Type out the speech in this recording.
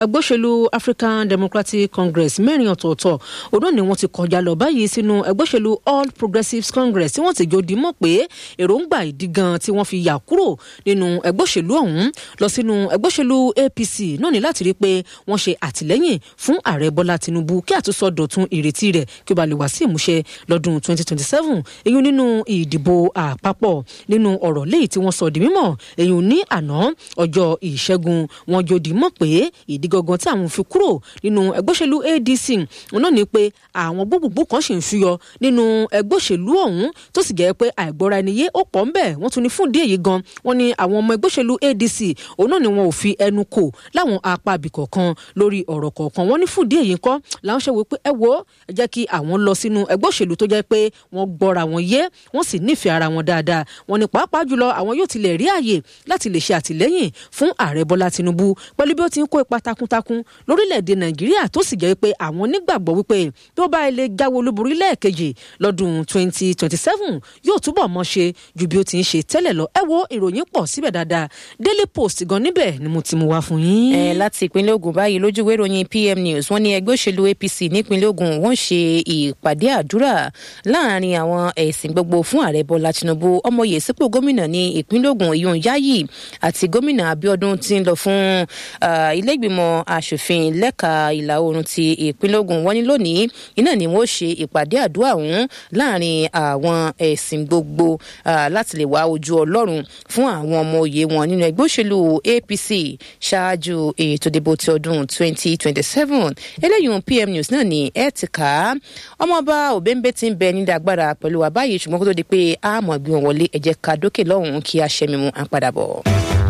ẹgbẹ́ òṣèlú African Democratic Congress mẹ́rin ọ̀tọ̀ọ̀tọ̀ òun náà ni wọ́n ti kọjá lọ báyìí sínú ẹgbẹ́ òṣèlú All Progressives Congress tí wọ́n ti jòdì mọ̀ pé èròǹgbà ìdí gan tí wọ́n fi yà kúrò nínú ẹgbẹ́ òṣèlú ọ̀hún lọ sínú ẹgbẹ́ òṣèlú APC náà ní láti rí pé wọ́n ṣe àtìlẹ́yìn fún ààrẹ Bọ́lá Tinubu kí àtúnṣọdọ̀tun ìrètí rẹ̀ kí ó bá lè wá sí ìmúṣẹ lọ́dún 2027 èyí nínú ìdìbò àpapọ̀ nínú ọ̀rọ̀ léyìí tí wọ́n sọ di mímọ̀ èyí ní àná ọjọ́ ìṣẹ́gun wọn jòdì mọ̀ pé ìdí gangan tí àwọn fi kúrò nínú ẹgbẹ́ òṣèlú ADC náà ni pé àwọn gbogbogbò kan ṣì ń ṣúyọ nínú ẹgbẹ́ òṣèlú ọ̀hún tó sì jẹ́ pé àìgbọ́ra ẹni yé ó pọ̀ ńbẹ̀ wọ́n tún ní fún díẹ̀ yìí gan wọ́n ní àwọn ọmọ ẹgbẹ́ òṣèlú ADC òun náà ni wọn ò fi ẹnu kò láwọn apá ibì kọ̀ọ̀kan lórí ọ̀rọ̀ kọ̀ọ̀kan wọ́n ní fún díẹ̀ yìí kọ́ làwọn ṣe wò pé ẹ wo ẹ jẹ́ kí àwọn lọ sínú ẹgbẹ́ òṣèlú tó jẹ́ pé wọ́n gbọ́ra wọn yé wọ́n sì nífẹ̀ẹ́ ara wọn dáadáa wọ́n ní pàápàá jùlọ àwọn yóò tilẹ̀ rí àyè láti lè ṣe àtìlẹ́yìn fún ààrẹ Bọ́lá Tinubu pẹ̀lú bí ó ti ń kó ipa takuntakun lórílẹ̀‐èdè Nàìjíríà tó sì jẹ́ pé àwọn nígbàgbọ́ wípé bí ó bá ilé jáwé olúborí lẹ́ẹ̀kejì lọ́dún 2027 yóò túbọ̀ mọ́ ṣe ju bí ó ti ń ṣe tẹ́lẹ̀ lọ ẹ wo ìròyìn pọ̀ síbẹ̀ dáadáa Daily Post gan níbẹ̀ ni mo ti mú wá fún yín. Láti ìpínlẹ̀ Ògùn báyìí lójúwé ìròyìn PM News wọ́n ní ẹgbẹ́ òṣèlú APC nípínlẹ̀ Ògùn wọ́n ṣe ìpàdé àdúrà láàrin àwọn ẹ̀sìn gbogbo fún ààrẹ Bọ́lá Tinubu ọmọye sípò gómìnà ní ìpínlẹ̀ Ògùn Ìyún Yáyì àti gómìnà Abíọ́dún tí ń lọ fún ilé ìgbìmọ̀ aṣòfin lẹ́ka ìlà oòrùn ti ìpínlẹ̀ Ògùn wọ́n ní lónìí iná ni wọ́n ṣe ìpàdé àdúrà ọ̀hún láàrin àwọn ẹ̀sìn gbogbo láti lè wá ojú Ọlọ́run fún àwọn ọmọ òye wọn nínú ẹgbẹ́ òṣèlú APC ṣáájú ètò ìdìbò ti ọdún 2027 eléyìí PM News náà ní ẹ ti kà á ọmọọba Òbẹ́ńbẹ́ ti ń bẹ ní dàgbára pẹ̀lú àbáyé ṣùgbọ́n kó tó di pé a mọ̀ gbé wọn wọlé ẹ jẹ́ ká dókè lọ́hùn-ún kí a ṣẹ́mi mú à ń padà bọ̀.